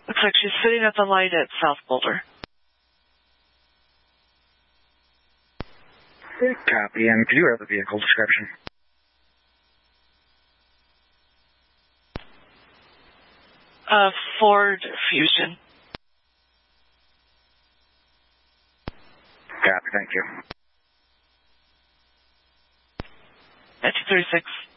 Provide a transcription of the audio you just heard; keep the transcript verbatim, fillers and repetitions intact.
Looks like she's sitting at the light at South Boulder. Copy, and could you have the vehicle description? Uh, Ford Fusion. Copy, thank you. At two thirty-six.